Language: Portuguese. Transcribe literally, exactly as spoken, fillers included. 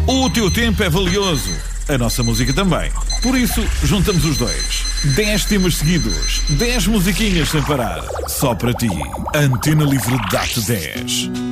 O teu tempo é valioso, a nossa música também. Por isso, juntamos os dois. dez temas seguidos, dez musiquinhas sem parar. Só para ti. Antena Livre dá-te dez.